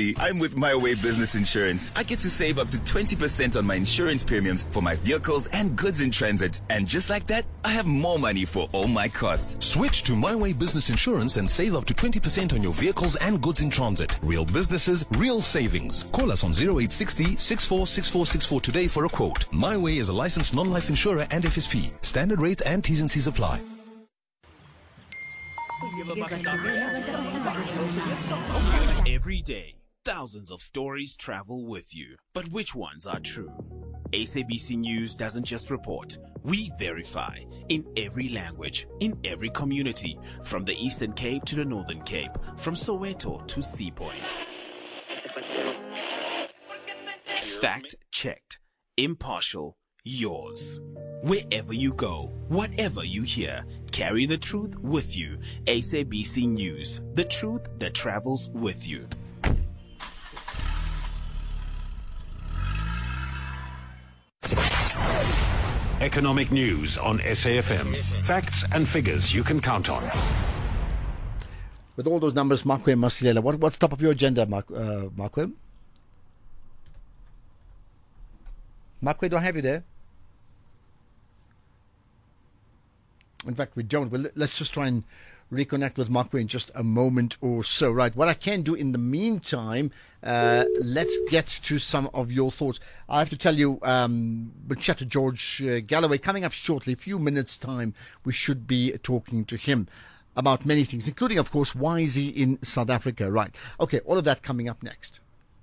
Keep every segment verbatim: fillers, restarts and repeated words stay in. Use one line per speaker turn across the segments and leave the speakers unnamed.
Finally, I'm with My Way Business Insurance. I get to save up to twenty percent on my insurance premiums for my vehicles and goods in transit. And just like that, I have more money for all my costs.
Switch to My Way Business Insurance and save up to twenty percent on your vehicles and goods in transit. Real businesses, real savings. Call us on zero eight six zero, six four six four six four today for a quote. My Way is a licensed non-life insurer and F S P. Standard rates and T's and C's apply.
Every day, thousands of stories travel with you. But which ones are true? S A B C News doesn't just report. We verify in every language, in every community, from the Eastern Cape to the Northern Cape, from Soweto to Sea Point. Fact checked, impartial, yours. Wherever you go, whatever you hear, carry the truth with you. S A B C News, the truth that travels with you.
Economic news on S A F M. Facts and figures you can count on.
With all those numbers, Makwem Masilela, what, what's top of your agenda, Mak, uh, Makwem? Makwem, do I have you there? In fact, we don't. Well, let's just try and reconnect with Makwe in just a moment or so. Right. What I can do in the meantime, uh, let's get to some of your thoughts. I have to tell you, um, we'll chat to George uh, Galloway coming up shortly. A few minutes' time, we should be talking to him about many things, including, of course, why is he in South Africa? Right. Okay. All of that coming up next.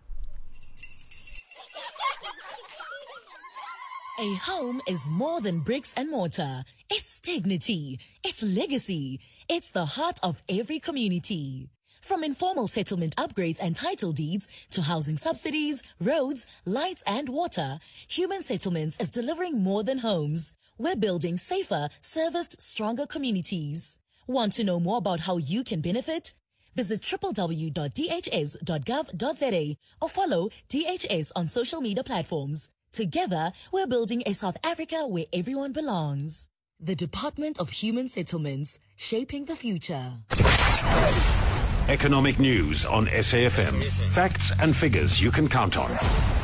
A home is more than bricks and mortar. It's dignity. It's legacy. It's the heart of every community. From informal settlement upgrades and title deeds to housing subsidies, roads, lights and water, Human Settlements is delivering more than homes. We're building safer, serviced, stronger communities. Want to know more about how you can benefit? Visit w w w dot d h s dot gov dot z a or follow D H S on social media platforms. Together, we're building a South Africa where everyone belongs. The Department of Human Settlements, shaping the future.
Economic news on S A F M. Facts and figures you can count on.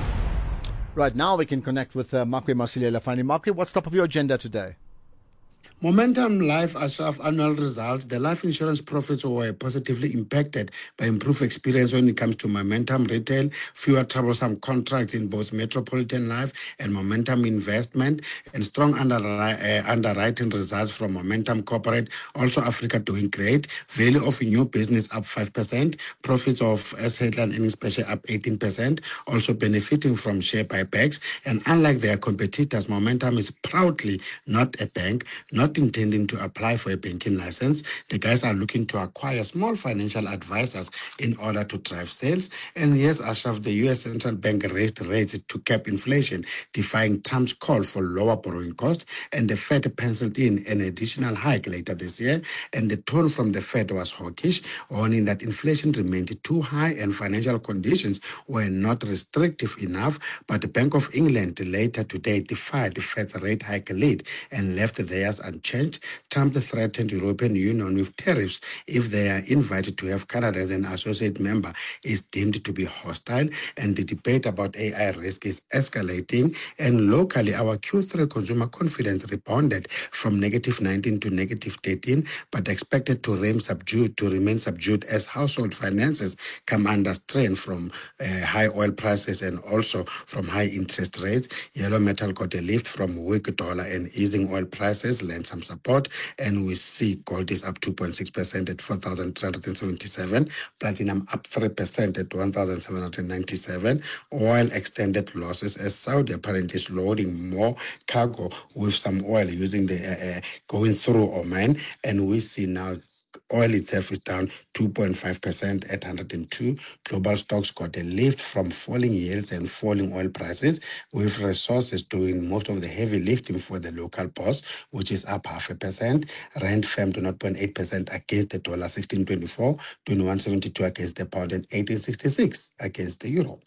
Right, now we can connect with uh, Makwe Masilela finally. Makwe, what's top of your agenda today?
Momentum Life Ashraf annual results. The life insurance profits were positively impacted by improved experience when it comes to Momentum Retail, fewer troublesome contracts in both Metropolitan Life and Momentum Investment, and strong underri- uh, underwriting results from Momentum Corporate. Also, Africa doing great. Value of new business up five percent. Profits of S-Headline earnings per share up eighteen percent. Also benefiting from share buybacks. And unlike their competitors, Momentum is proudly not a bank, not intending to apply for a banking license. The guys are looking to acquire small financial advisors in order to drive sales. And yes, Ashraf, the U S Central Bank raised rates to cap inflation, defying Trump's call for lower borrowing costs. And the Fed penciled in an additional hike later this year. And the tone from the Fed was hawkish, warning that inflation remained too high and financial conditions were not restrictive enough. But the Bank of England later today defied the Fed's rate hike lead and left theirs unchanged. Trump threatened the European Union with tariffs if they are invited to have Canada as an associate member is deemed to be hostile, and the debate about A I risk is escalating. And locally, our Q three consumer confidence rebounded from negative nineteen to negative thirteen, but expected to remain subdued to remain subdued as household finances come under strain from uh, high oil prices and also from high interest rates. Yellow metal got a lift from weak dollar and easing oil prices lent some support, and we see gold is up two point six percent at four thousand three hundred seventy-seven, platinum up three percent at one thousand seven hundred ninety-seven, oil extended losses as Saudi apparently is loading more cargo with some oil using the uh, uh, going through Oman, and we see now oil itself is down two point five percent at one hundred two. Global stocks got a lift from falling yields and falling oil prices, with resources doing most of the heavy lifting for the local boss, which is up half a percent. Rand firmed to zero point eight percent against the dollar, sixteen twenty-four, twenty-one seventy-two against the pound, and eighteen sixty-six against the euro.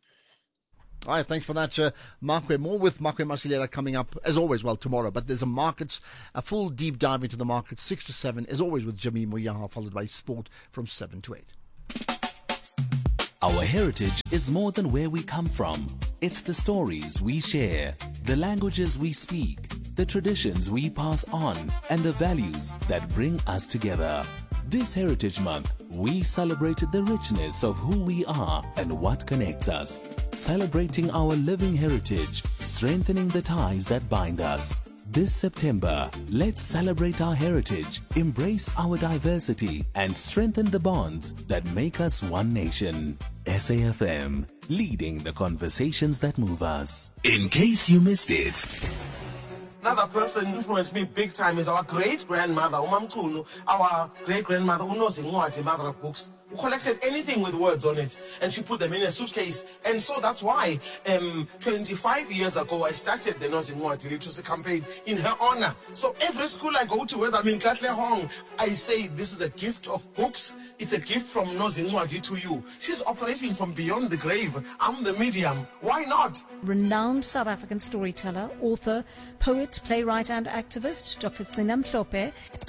All right, thanks for that, uh, Makwe. More with Makwe Masilela coming up, as always, well, tomorrow. But there's a markets, a full deep dive into the markets, six to seven, as always, with Jimmy Moyaha, followed by sport from seven to eight.
Our heritage is more than where we come from. It's the stories we share, the languages we speak, the traditions we pass on, and the values that bring us together. This Heritage Month, we celebrated the richness of who we are and what connects us. Celebrating our living heritage, strengthening the ties that bind us. This September, let's celebrate our heritage, embrace our diversity, and strengthen the bonds that make us one nation. S A F M, leading the conversations that move us. In case you missed it.
Another person influenced me big time is our great-grandmother, Umamtunu, our great-grandmother, Unozingwati, mother of books, who collected anything with words on it, and she put them in a suitcase. And so that's why um, twenty-five years ago, I started the Nozingwati Literacy Campaign in her honor. So every school I go to, whether I'm in Katlehong, I say this is a gift of books. It's a gift from Nozingwati to you. She's operating from beyond the grave. I'm the medium. Why not?
Renowned South African storyteller, author, poet, playwright and activist, Doctor Gcina Mhlophe.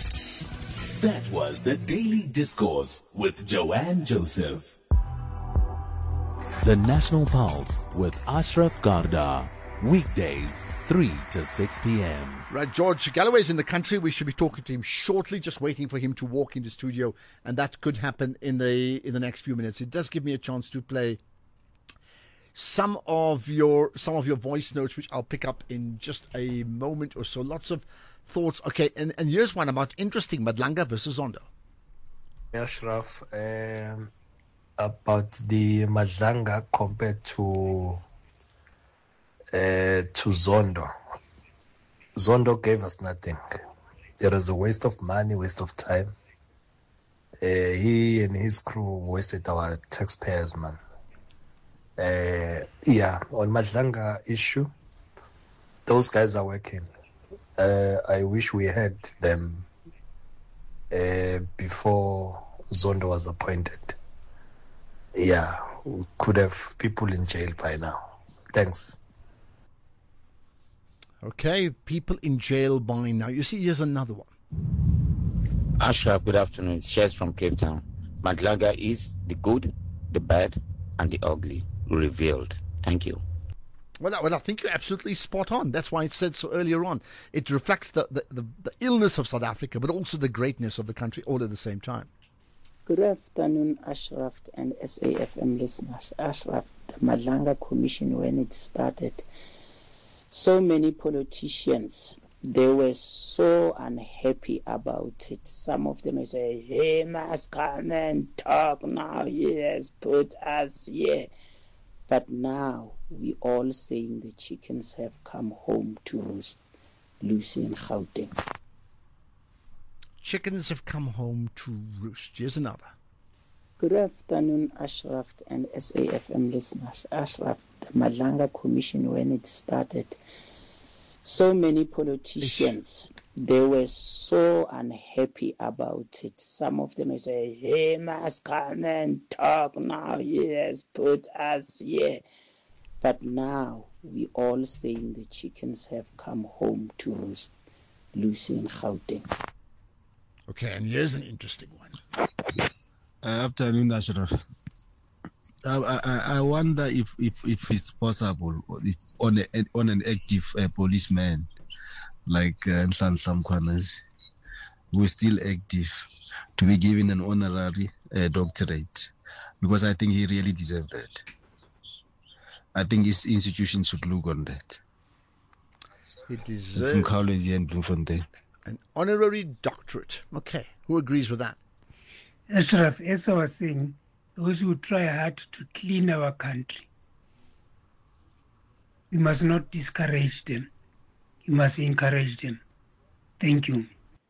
That was the Daily Discourse with Joanne Joseph. The National Pulse with Ashraf Garda. Weekdays, three to six p.m.
Right, George Galloway's in the country. We should be talking to him shortly, just waiting for him to walk into studio, and that could happen in the in the next few minutes. It does give me a chance to play some of your some of your voice notes, which I'll pick up in just a moment or so. Lots of thoughts. Okay, and, and here's one about interesting Madlanga versus Zondo.
Ashraf, um, about the Madlanga compared to uh, to Zondo. Zondo gave us nothing. There was a waste of money, waste of time. Uh, he and his crew wasted our taxpayers, man. Uh, yeah, on Madlanga issue, those guys are working. Uh, I wish we had them uh, before Zondo was appointed. Yeah, we could have people in jail by now. Thanks.
Okay, people in jail by now. You see, here's another one.
Ashraf, good afternoon. It's Shes from Cape Town. Madlanga is the good, the bad, and the ugly revealed. Thank you.
Well, well, I think you're absolutely spot on. That's why I said so earlier on. It reflects the, the, the, the illness of South Africa, but also the greatness of the country all at the same time.
Good afternoon, Ashraf and S A F M listeners. Ashraf, the Madlanga Commission, when it started, so many politicians, they were so unhappy about it. Some of them say, he must come and talk now, he has put us here. But now, we all saying the chickens have come home to roost. Lucy in Gauteng.
Chickens have come home to roost. Here's another.
Good afternoon, Ashraf and S A F M listeners. Ashraf, the Madlanga Commission, when it started, so many politicians, they were so unhappy about it. Some of them say, he must come and talk now, he has put us here. But now, we all saying the chickens have come home to roost. Lucy in Gauteng.
Okay, and here's an interesting one.
Uh, afternoon, Ashraf. I, I, I wonder if, if, if it's possible if on a, on an active uh, policeman like uh, Nhlanhla Mkhwanazi, who is still active, to be given an honorary uh, doctorate, because I think he really deserves that. I think his institution should look on that.
He deserves
it's Mkhwanazi and Bloemfontein.
An honorary doctorate. Okay, who agrees with that?
Ashraf, as I was saying, those who try hard to clean our country, we must not discourage them. We must encourage them. Thank you.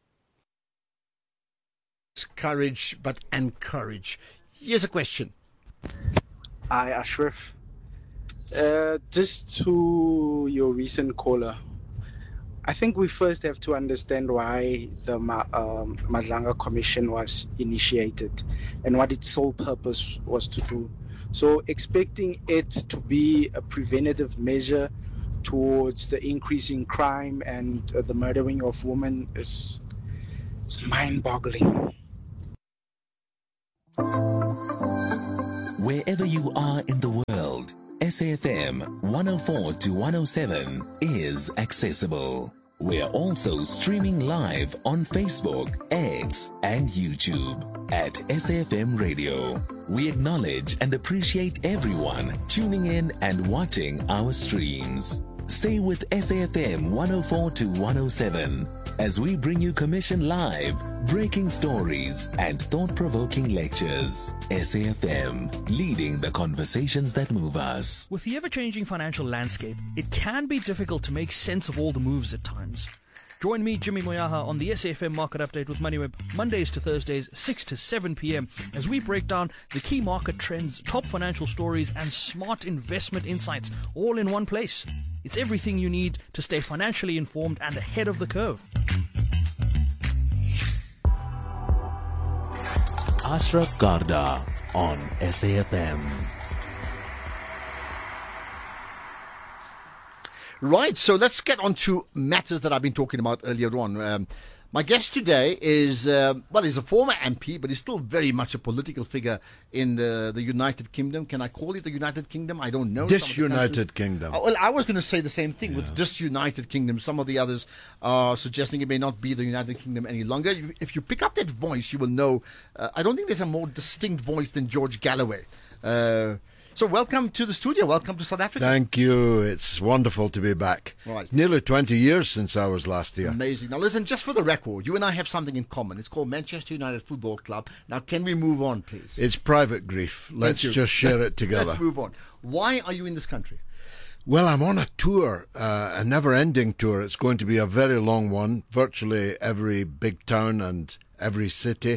Discourage, but encourage. Here's a question.
Hi, Ashraf. Uh, just to your recent caller, I think we first have to understand why the um, Madlanga Commission was initiated and what its sole purpose was to do. So expecting it to be a preventative measure towards the increase in crime and uh, the murdering of women is it's mind-boggling.
Wherever you are in the world, S A F M one oh four to one oh seven is accessible. We're also streaming live on Facebook, X, and YouTube at S A F M Radio. We acknowledge and appreciate everyone tuning in and watching our streams. Stay with S A F M one oh four to one oh seven as we bring you commission live, breaking stories, and thought-provoking lectures. S A F M, leading the conversations that move us.
With the ever-changing financial landscape, it can be difficult to make sense of all the moves at times. Join me, Jimmy Moyaha, on the S A F M Market Update with MoneyWeb, Mondays to Thursdays, six to seven p.m, as we break down the key market trends, top financial stories, and smart investment insights, all in one place. It's everything you need to stay financially informed and ahead of the curve.
Ashraf Garda on S A F M.
Right, so let's get on to matters that I've been talking about earlier on. Um, my guest today is, uh, well, he's a former M P, but he's still very much a political figure in the, the United Kingdom. Can I call it the United Kingdom? I don't know.
Disunited Kingdom.
Oh, well, I was going to say the same thing yeah. with disunited kingdom. Some of the others are suggesting it may not be the United Kingdom any longer. If you pick up that voice, you will know. Uh, I don't think there's a more distinct voice than George Galloway. Uh, So welcome to the studio. Welcome to South Africa.
Thank you. It's wonderful to be back.
Right.
It's nearly twenty years since I was last here.
Amazing. Now listen, just for the record, you and I have something in common. It's called Manchester United Football Club. Now can we move on, please?
It's private grief. Let's just share it together.
Let's move on. Why are you in this country?
Well, I'm on a tour, uh, a never-ending tour. It's going to be a very long one, virtually every big town and every city.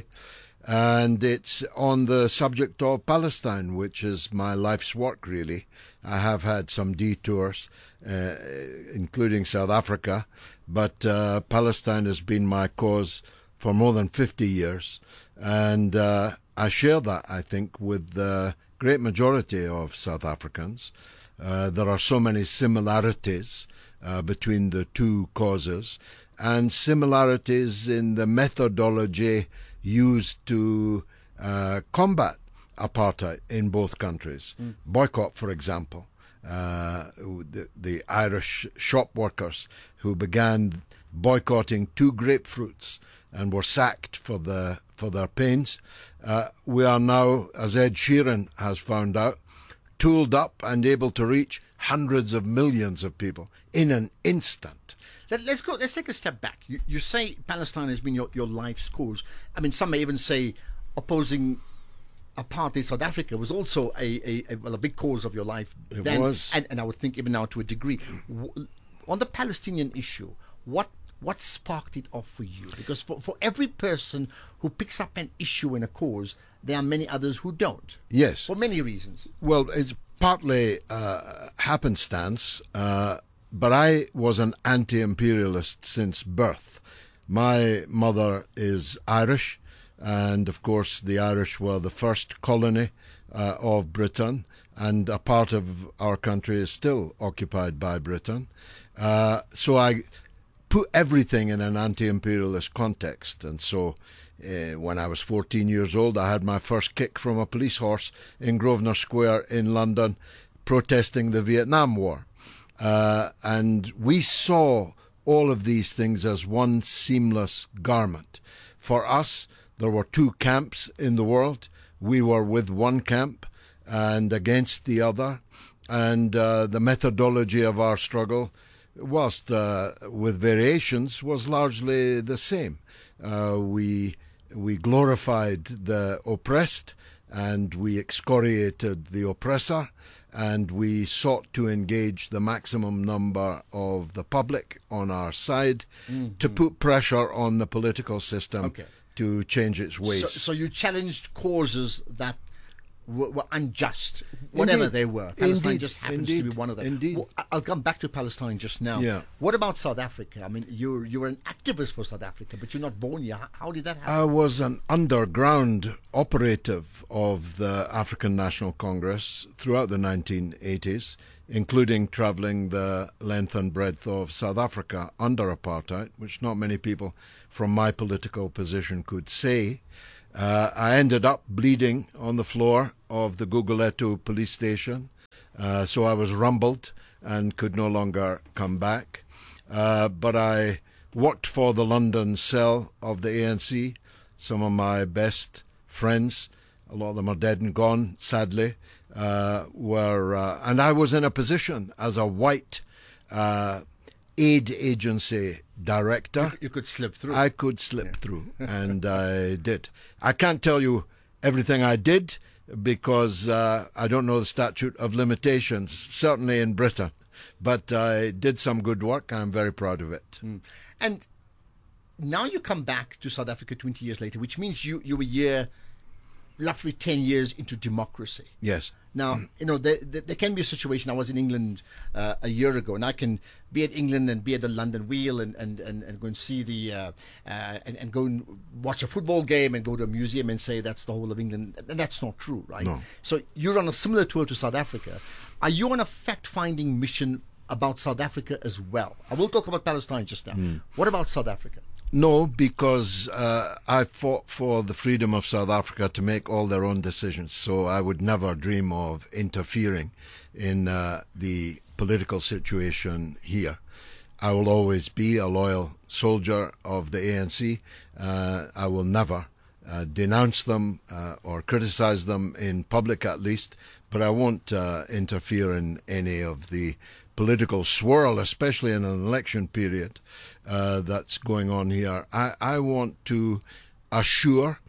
And it's on the subject of Palestine, which is my life's work, really. I have had some detours, uh, including South Africa, but uh, Palestine has been my cause for more than fifty years. And uh, I share that, I think, with the great majority of South Africans. Uh, there are so many similarities uh, between the two causes, and similarities in the methodology used to uh, combat apartheid in both countries. Mm. Boycott, for example, uh, the, the Irish shop workers who began boycotting two grapefruits and were sacked for the for their pains. Uh, we are now, as Ed Sheeran has found out, tooled up and able to reach hundreds of millions of people in an instant.
Let, let's go. Let's take a step back. You, you say Palestine has been your, your life's cause. I mean, some may even say opposing apartheid South Africa was also a, a, a well a big cause of your life.
It
then,
was,
and, and I would think even now to a degree. W- on the Palestinian issue, what what sparked it off for you? Because for, for every person who picks up an issue in a cause, there are many others who don't.
Yes,
for many reasons.
Well, it's partly uh, happenstance. Uh, But I was an anti-imperialist since birth. My mother is Irish, and of course the Irish were the first colony uh, of Britain, and a part of our country is still occupied by Britain. Uh, so I put everything in an anti-imperialist context, and so uh, when I was fourteen years old, I had my first kick from a police horse in Grosvenor Square in London, protesting the Vietnam War. Uh, and we saw all of these things as one seamless garment. For us, there were two camps in the world. We were with one camp and against the other. And uh, the methodology of our struggle, whilst uh, with variations, was largely the same. Uh, we we glorified the oppressed and we excoriated the oppressor, and we sought to engage the maximum number of the public on our side mm-hmm. to put pressure on the political system
okay.
to change its ways.
So, so you challenged causes that were, were unjust, whatever
Indeed.
they were. Palestine
Indeed.
just happens
Indeed.
to be one of them.
Indeed.
Well, I'll come back to Palestine just now.
Yeah.
What about South Africa? I mean, you're, you're an activist for South Africa, but you're not born here. How did that happen?
I was an underground operative of the African National Congress throughout the nineteen eighties, including travelling the length and breadth of South Africa under apartheid, which not many people from my political position could say. Uh, I ended up bleeding on the floor of the Guguletu police station, uh, so I was rumbled and could no longer come back. Uh, but I worked for the London cell of the A N C. Some of my best friends, a lot of them are dead and gone, sadly, uh, were, uh, and I was in a position as a white uh, aid agency director.
You, you could slip through.
I could slip yeah. through, and I did. I can't tell you everything I did because uh, I don't know the statute of limitations, certainly in Britain. But I did some good work, and I'm very proud of it.
Mm. And now you come back to South Africa twenty years later, which means you, you were here roughly ten years into democracy.
Yes.
Now, you know, there, there, there can be a situation. I was in England uh, a year ago, and I can be at England and be at the London Wheel and, and, and, and go and see the, uh, uh, and, and go and watch a football game and go to a museum and say that's the whole of England. And that's not true, right?
No.
So you're on a similar tour to South Africa. Are you on a fact-finding mission about South Africa as well? I will talk about Palestine just now. Mm. What about South Africa?
No, because uh, I fought for the freedom of South Africa to make all their own decisions. So I would never dream of interfering in uh, the political situation here. I will always be a loyal soldier of the A N C. Uh, I will never uh, denounce them uh, or criticize them in public, at least. But I won't uh, interfere in any of the political swirl, especially in an election period uh, that's going on here. I, I want to assure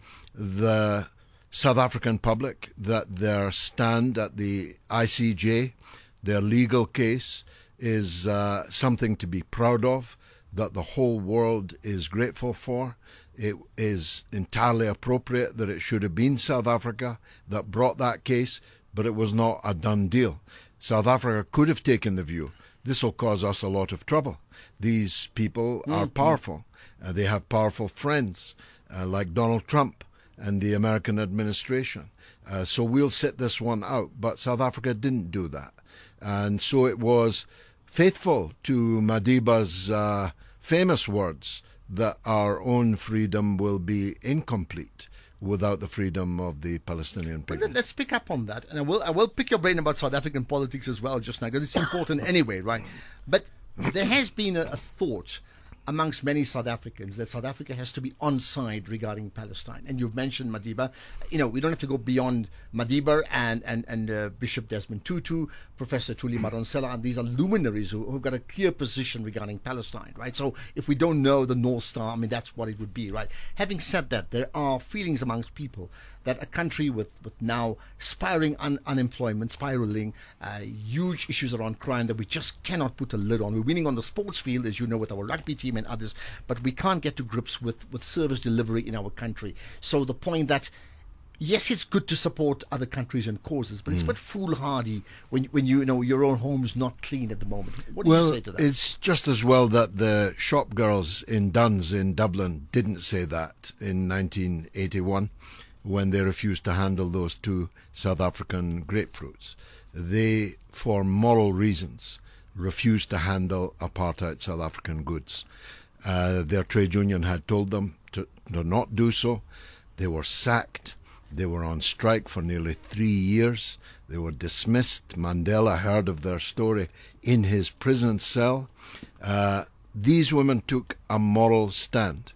the South African public that their stand at the I C J, their legal case, is uh, something to be proud of, that the whole world is grateful for. It is entirely appropriate that it should have been South Africa that brought that case, but it was not a done deal. South Africa could have taken the view, this will cause us a lot of trouble. These people are mm-hmm. powerful. Uh, they have powerful friends uh, like Donald Trump and the American administration. Uh, so we'll sit this one out. But South Africa didn't do that. And so it was faithful to Madiba's uh, famous words that our own freedom will be incomplete without the freedom of the Palestinian people.
But let's pick up on that, and I will I will pick your brain about South African politics as well just now, because it's important anyway, right? But there has been a, a thought amongst many South Africans that South Africa has to be on side regarding Palestine. And you've mentioned Madiba. You know, we don't have to go beyond Madiba and, and, and uh, Bishop Desmond Tutu, Professor Thuli Madonsela, and these are luminaries who, who've got a clear position regarding Palestine, right? So if we don't know the North Star, I mean, that's what it would be, right? Having said that, there are feelings amongst people that a country with, with now spiraling un- unemployment, spiraling, uh, huge issues around crime that we just cannot put a lid on. We're winning on the sports field, as you know, with our rugby team and others, but we can't get to grips with, with service delivery in our country. So the point that, yes, it's good to support other countries and causes, but mm. it's a bit foolhardy when, when you, you know your own home's not clean at the moment. What do
well,
you say to that?
It's just as well that the shop girls in Duns in Dublin didn't say that in nineteen eighty-one. When they refused to handle those two South African grapefruits. They, for moral reasons, refused to handle apartheid South African goods. Uh, their trade union had told them to, to not do so. They were sacked. They were on strike for nearly three years. They were dismissed. Mandela heard of their story in his prison cell. Uh, these women took a moral stand.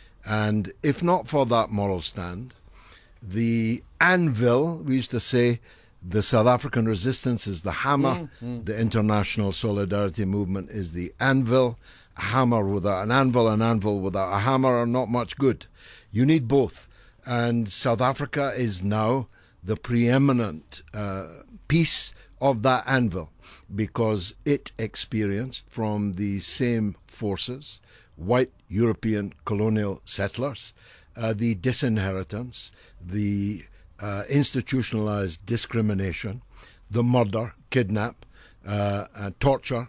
And if not for that moral stand, the anvil, we used to say, the South African resistance is the hammer, mm, mm. the international solidarity movement is the anvil. A hammer without an anvil, an anvil without a hammer are not much good. You need both. And South Africa is now the preeminent uh, piece of that anvil because it experienced from the same forces, white European colonial settlers, Uh, the disinheritance, the uh, institutionalized discrimination, the murder, kidnap, uh, uh, torture,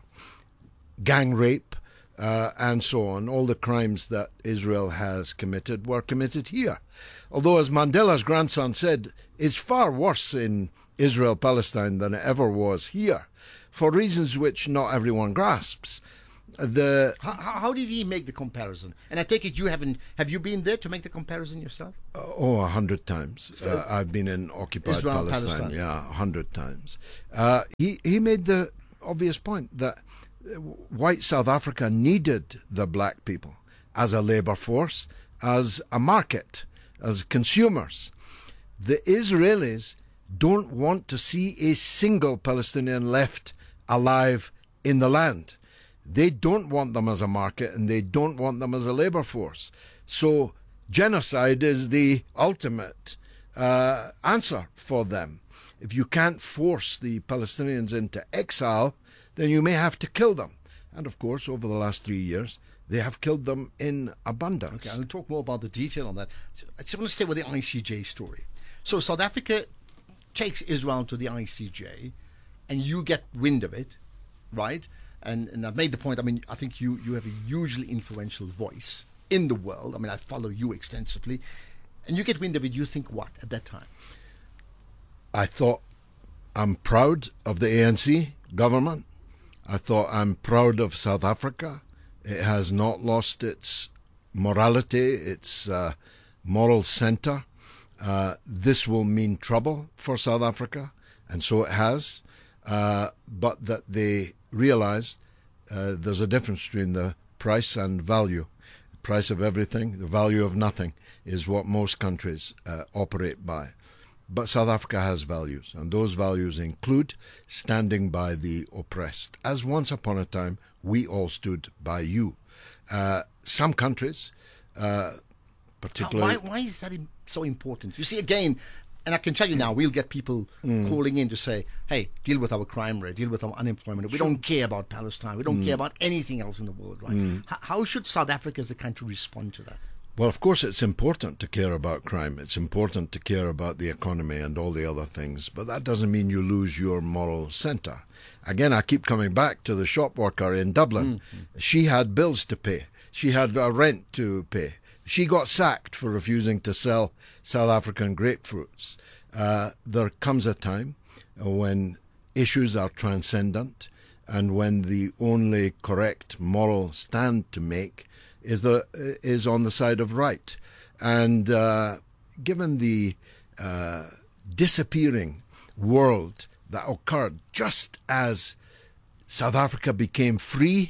gang rape, uh, and so on. All the crimes that Israel has committed were committed here. Although, as Mandela's grandson said, it's far worse in Israel-Palestine than it ever was here, for reasons which not everyone grasps. The
how, how did he make the comparison? And I take it you haven't. Have you been there to make the comparison yourself?
Uh, oh, a hundred times. Uh, I've been in occupied
Israel,
Palestine.
Palestine.
Yeah, a hundred times. Uh, he he made the obvious point that white South Africa needed the black people as a labor force, as a market, as consumers. The Israelis don't want to see a single Palestinian left alive in the land. They don't want them as a market, and they don't want them as a labor force. So genocide is the ultimate uh, answer for them. If you can't force the Palestinians into exile, then you may have to kill them. And of course, over the last three years, they have killed them in abundance.
Okay, I'll talk more about the detail on that. I just want to stay with the I C J story. So South Africa takes Israel to the I C J, and you get wind of it, right? And, and I've made the point, I mean, I think you, you have a hugely influential voice in the world. I mean, I follow you extensively. And you get wind of it, you think what at that time?
I thought, I'm proud of the A N C government. I thought, I'm proud of South Africa. It has not lost its morality, its uh, moral centre. Uh, this will mean trouble for South Africa, and so it has. Uh, but that they realized uh, there's a difference between the price and value. The price of everything, the value of nothing, is what most countries uh, operate by. But South Africa has values, and those values include standing by the oppressed, as once upon a time we all stood by you. Uh, some countries, uh, particularly...
Why, why is that so important? You see, again, and I can tell you now, we'll get people mm. calling in to say, hey, deal with our crime rate, deal with our unemployment. We sure. don't care about Palestine. We don't mm. care about anything else in the world, right? Mm. H- how should South Africa as a country respond to that?
Well, of course, it's important to care about crime. It's important to care about the economy and all the other things. But that doesn't mean you lose your moral centre. Again, I keep coming back to the shop worker in Dublin. Mm-hmm. She had bills to pay. She had a rent to pay. She got sacked for refusing to sell South African grapefruits. Uh, there comes a time when issues are transcendent, and when the only correct moral stand to make is the is on the side of right. And uh, given the uh, disappearing world that occurred just as South Africa became free,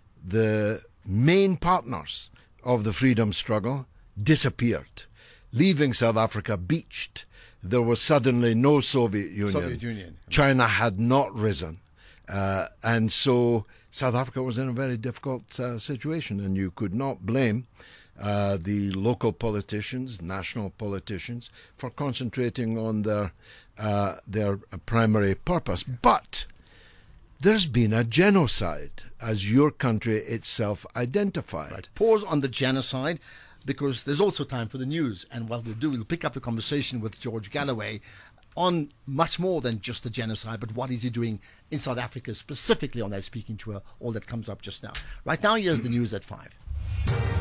the main partners of the freedom struggle disappeared, leaving South Africa beached. There was suddenly no Soviet Union.
Soviet Union.
China had not risen. Uh, and so South Africa was in a very difficult uh, situation, and you could not blame uh, the local politicians, national politicians, for concentrating on their uh, their primary purpose. But there's been a genocide, as your country itself identified.
Right. Pause on the genocide, because there's also time for the news. And what we'll do, we'll pick up the conversation with George Galloway on much more than just the genocide, but what is he doing in South Africa, specifically on that speaking tour, all that comes up just now. Right now, here's the news at five.